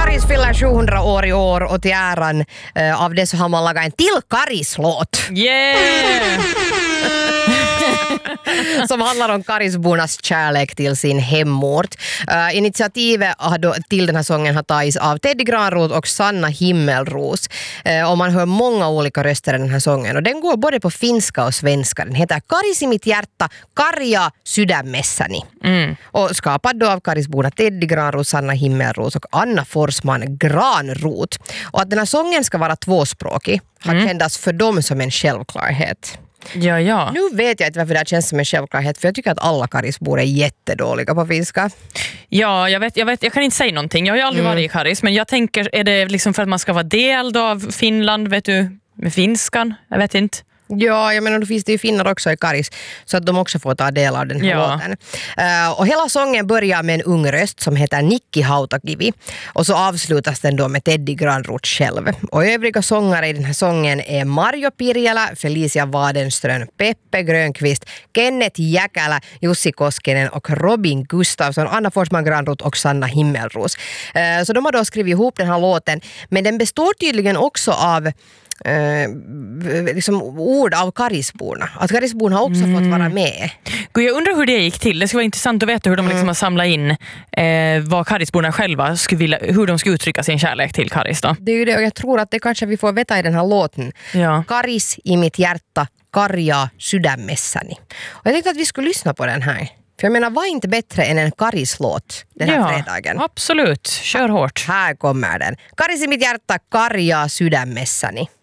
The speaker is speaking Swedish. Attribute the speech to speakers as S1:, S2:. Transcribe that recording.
S1: Karis fyller 700 år i år och till äran av det så har man lagat en till Karis-låt.
S2: Yeah!
S1: Som handlar om Karisbornas kärlek till sin hemort. Initiativet till den här sången har tagits av Teddy Granroth och Sanna Himmelros. Och man hör många olika röster i den här sången. Och den går både på finska och svenska. Den heter Karis i mitt hjärta, Karja sydämessäni. Och skapad då av Karisborna Teddy Granroth, Sanna Himmelros och Anna Forsman Granroth. Och att den här sången ska vara tvåspråkig har känts för dem som en självklarhet.
S2: Ja.
S1: Nu vet jag inte varför det känns som en självklarhet, för jag tycker att alla karisbor är jättedåliga på finska.
S2: Ja, jag kan inte säga någonting. Jag har ju aldrig varit i Karis, men jag tänker, är det liksom för att man ska vara del av Finland, vet du, med finskan? Jag vet inte. Ja,
S1: jag menar, då finns det ju finnar också i Karis så att de också får ta del av den här låten. Och hela sången börjar med en ung röst som heter Nikki Hautakivi och så avslutas den då med Teddy Granroth själv. Och övriga sångare i den här sången är Marjo Pirjala, Felicia Wadenström, Peppe Grönqvist, Kenneth Jäkälä, Jussi Koskinen och Robin Gustafsson, Anna Forsman Granroth och Sanna Himmelros. Så de har då skrivit ihop den här låten, men den består tydligen också av liksom ord av karisborna. Att karisborna har också fått vara med.
S2: Gud, jag undrar hur det gick till. Det skulle vara intressant att veta hur de liksom har samlat in vad karisborna själva skulle vilja, hur de ska uttrycka sin kärlek till Karis då. Det
S1: är ju det, och jag tror att det kanske vi får veta i den här låten.
S2: Ja.
S1: Karis i mitt hjärta, Karja sydämessäni. Och jag tänkte att vi skulle lyssna på den här. För jag menar, vad är inte bättre än en Karis-låt den här fredagen?
S2: Absolut, kör hårt.
S1: Här kommer den. Karis i mitt hjärta, Karja sydämessäni.